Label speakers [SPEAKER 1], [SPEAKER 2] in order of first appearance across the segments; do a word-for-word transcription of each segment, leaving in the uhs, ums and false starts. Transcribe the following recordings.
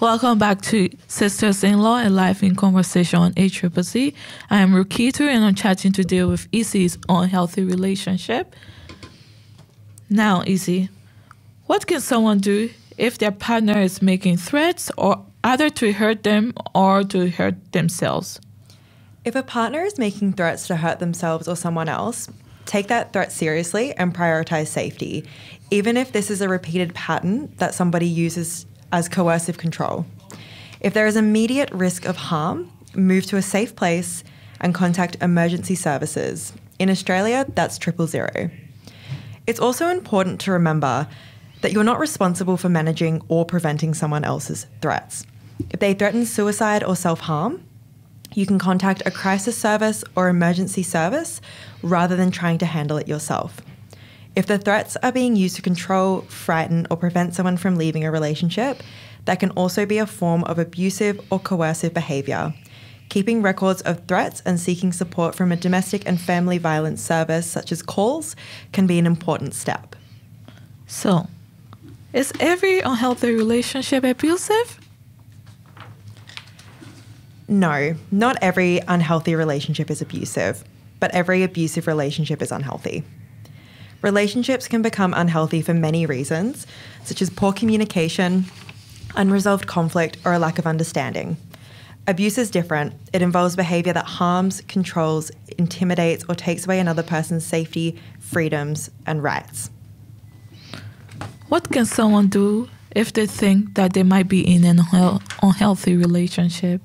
[SPEAKER 1] Welcome back to Sisters-in-Law, a live in conversation on A C C C. I am Rukitu and I'm chatting today with Izzy's unhealthy relationship. Now, Izzy, what can someone do if their partner is making threats or either to hurt them or to hurt themselves?
[SPEAKER 2] If a partner is making threats to hurt themselves or someone else, take that threat seriously and prioritize safety, even if this is a repeated pattern that somebody uses as coercive control. If there is immediate risk of harm, move to a safe place and contact emergency services. In Australia, that's triple zero. It's also important to remember that you're not responsible for managing or preventing someone else's threats. If they threaten suicide or self-harm, you can contact a crisis service or emergency service rather than trying to handle it yourself. If the threats are being used to control, frighten, or prevent someone from leaving a relationship, that can also be a form of abusive or coercive behaviour. Keeping records of threats and seeking support from a domestic and family violence service, such as CALLS, can be an important step.
[SPEAKER 1] So, is every unhealthy relationship abusive?
[SPEAKER 2] No, not every unhealthy relationship is abusive, but every abusive relationship is unhealthy. Relationships can become unhealthy for many reasons, such as poor communication, unresolved conflict, or a lack of understanding. Abuse is different. It involves behaviour that harms, controls, intimidates, or takes away another person's safety, freedoms, and rights.
[SPEAKER 1] What can someone do if they think that they might be in an unhe- unhealthy relationship?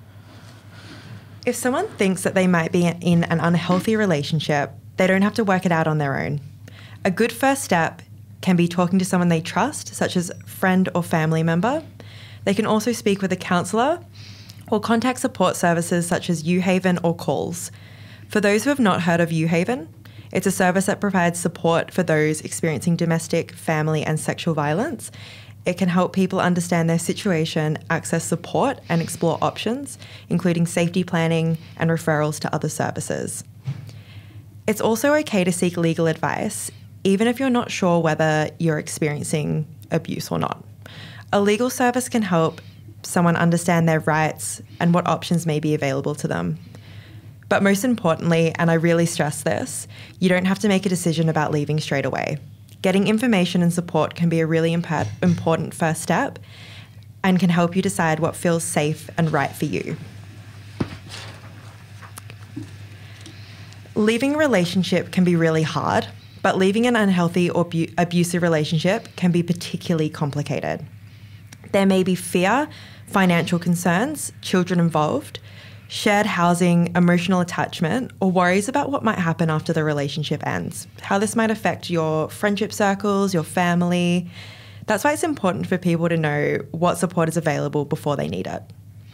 [SPEAKER 2] If someone thinks that they might be in an unhealthy relationship, they don't have to work it out on their own. A good first step can be talking to someone they trust, such as a friend or family member. They can also speak with a counsellor or contact support services such as UHaven or CALLS. For those who have not heard of UHaven, it's a service that provides support for those experiencing domestic, family and sexual violence. It can help people understand their situation, access support and explore options, including safety planning and referrals to other services. It's also okay to seek legal advice, even if you're not sure whether you're experiencing abuse or not. A legal service can help someone understand their rights and what options may be available to them. But most importantly, and I really stress this, you don't have to make a decision about leaving straight away. Getting information and support can be a really impa- important first step and can help you decide what feels safe and right for you. Leaving a relationship can be really hard, but leaving an unhealthy or bu- abusive relationship can be particularly complicated. There may be fear, financial concerns, children involved, shared housing, emotional attachment, or worries about what might happen after the relationship ends, how this might affect your friendship circles, your family. That's why it's important for people to know what support is available before they need it.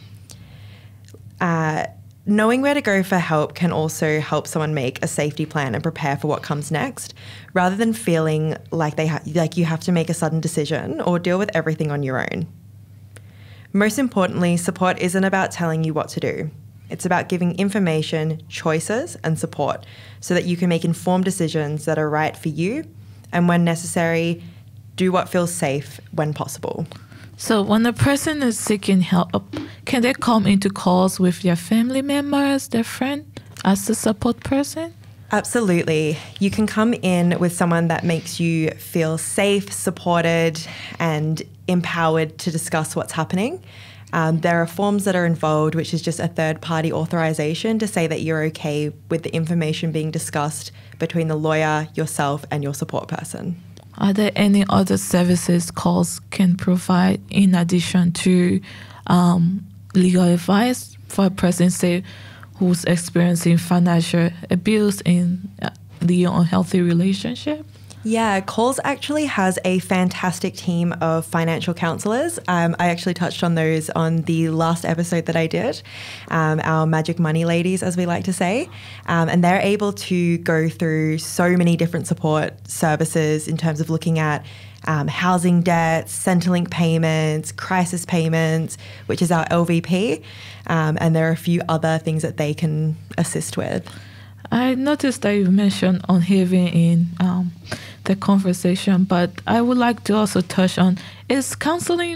[SPEAKER 2] Uh, Knowing where to go for help can also help someone make a safety plan and prepare for what comes next, rather than feeling like they ha- like you have to make a sudden decision or deal with everything on your own. Most importantly, support isn't about telling you what to do. It's about giving information, choices, and support so that you can make informed decisions that are right for you, and when necessary, do what feels safe when possible.
[SPEAKER 1] So when a person is seeking help, can they come into calls with their family members, their friend, as a support person?
[SPEAKER 2] Absolutely. You can come in with someone that makes you feel safe, supported, and empowered to discuss what's happening. Um, there are forms that are involved, which is just a third-party authorization to say that you're okay with the information being discussed between the lawyer, yourself, and your support person.
[SPEAKER 1] Are there any other services CALLS can provide in addition to um, legal advice for a person, say, who's experiencing financial abuse in the unhealthy relationship?
[SPEAKER 2] Yeah, CALLS actually has a fantastic team of financial counsellors. Um, I actually touched on those on the last episode that I did, um, our magic money ladies, as we like to say. Um, and they're able to go through so many different support services in terms of looking at um, housing debts, Centrelink payments, crisis payments, which is our L V P. Um, and there are a few other things that they can assist with.
[SPEAKER 1] I noticed that you mentioned unhaving in um, the conversation, but I would like to also touch on, is counseling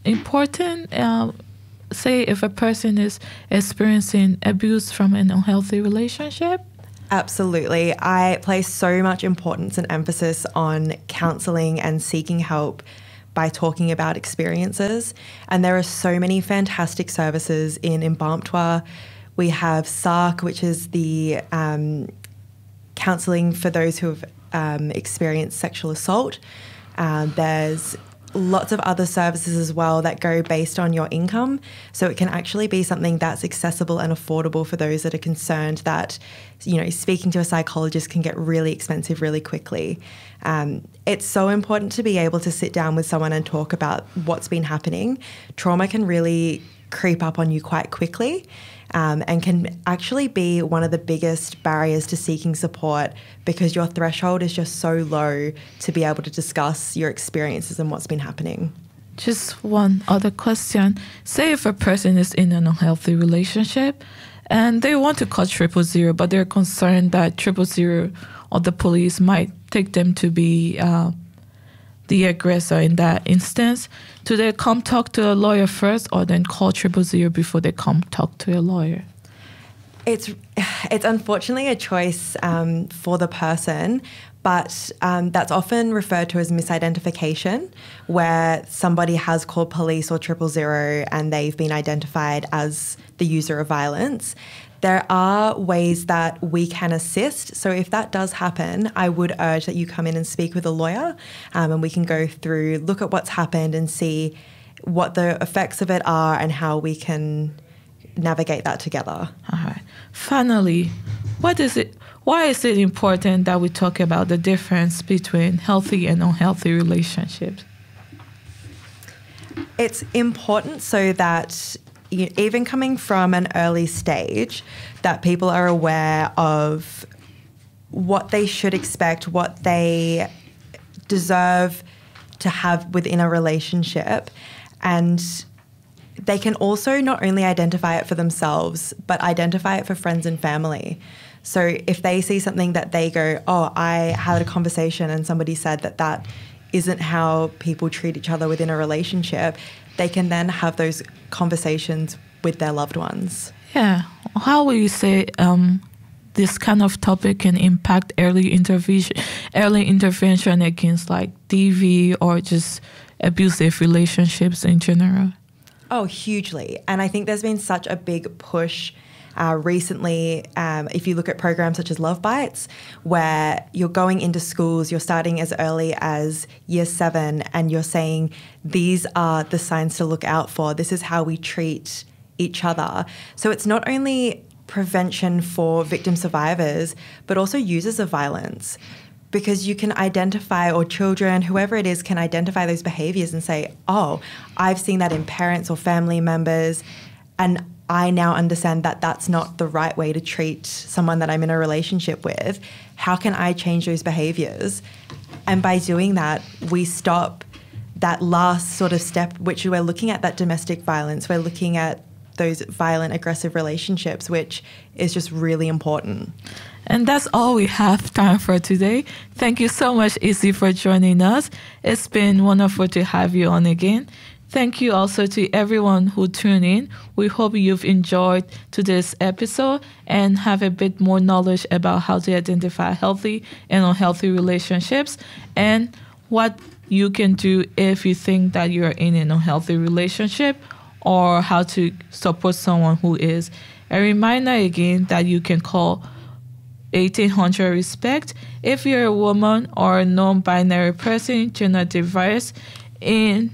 [SPEAKER 1] important, uh, say, if a person is experiencing abuse from an unhealthy relationship?
[SPEAKER 2] Absolutely. I place so much importance and emphasis on counselling and seeking help by talking about experiences. And there are so many fantastic services in Mparntwe. We have S A R C, which is the um, counselling for those who have um, experienced sexual assault. Uh, there's lots of other services as well that go based on your income. So it can actually be something that's accessible and affordable for those that are concerned that, you know, speaking to a psychologist can get really expensive really quickly. Um, it's so important to be able to sit down with someone and talk about what's been happening. Trauma can really creep up on you quite quickly. Um, and can actually be one of the biggest barriers to seeking support because your threshold is just so low to be able to discuss your experiences and what's been happening.
[SPEAKER 1] Just one other question. Say if a person is in an unhealthy relationship and they want to call triple zero, but they're concerned that triple zero or the police might take them to be uh, the aggressor in that instance. Do they come talk to a lawyer first or then call triple zero before they come talk to a lawyer?
[SPEAKER 2] It's it's unfortunately a choice um, for the person, but um, that's often referred to as misidentification, where somebody has called police or triple zero and they've been identified as the user of violence. There are ways that we can assist. So if that does happen, I would urge that you come in and speak with a lawyer um, and we can go through, look at what's happened and see what the effects of it are and how we can navigate that together.
[SPEAKER 1] All right. Finally, what is it? Why is it important that we talk about the difference between healthy and unhealthy relationships?
[SPEAKER 2] It's important so that you, even coming from an early stage, that people are aware of what they should expect, what they deserve to have within a relationship. And they can also not only identify it for themselves, but identify it for friends and family. So if they see something that they go, oh, I had a conversation and somebody said that that isn't how people treat each other within a relationship, they can then have those conversations with their loved ones.
[SPEAKER 1] Yeah. How will you say um, this kind of topic can impact early intervention, early intervention against like D V or just abusive relationships in general?
[SPEAKER 2] Oh, hugely. And I think there's been such a big push uh, recently, um, if you look at programs such as Love Bites, where you're going into schools, you're starting as early as year seven, and you're saying, these are the signs to look out for. This is how we treat each other. So it's not only prevention for victim survivors, but also users of violence. Because you can identify, or children, whoever it is, can identify those behaviours and say, oh, I've seen that in parents or family members, and I now understand that that's not the right way to treat someone that I'm in a relationship with. How can I change those behaviours? And by doing that, we stop that last sort of step, which we're looking at that domestic violence. We're looking at those violent, aggressive relationships, which is just really important.
[SPEAKER 1] And that's all we have time for today. Thank you so much, Izzy, for joining us. It's been wonderful to have you on again. Thank you also to everyone who tuned in. We hope you've enjoyed today's episode and have a bit more knowledge about how to identify healthy and unhealthy relationships and what you can do if you think that you're in an unhealthy relationship, or how to support someone who is. A reminder again that you can call eighteen hundred RESPECT if you're a woman or a non-binary person, gender diverse, in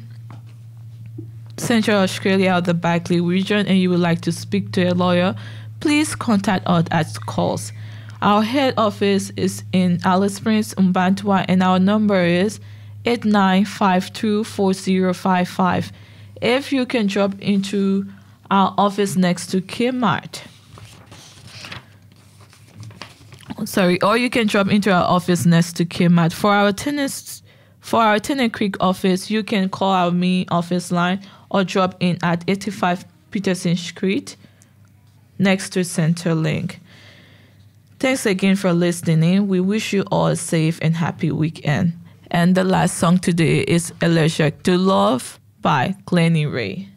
[SPEAKER 1] Central Australia or the Barkly region, and you would like to speak to a lawyer, please contact us at calls. Our head office is in Alice Springs, Mparntwe, and our number is eight nine five two four zero five five. If you can drop into our office next to Kmart, sorry, or you can drop into our office next to Kmart. For our tenants, for our Tennant Creek office, you can call our main office line or drop in at eighty-five Peterson Street next to Centrelink. Thanks again for listening. We wish you all a safe and happy weekend. And the last song today is Allergic to Love by Glennie Ray.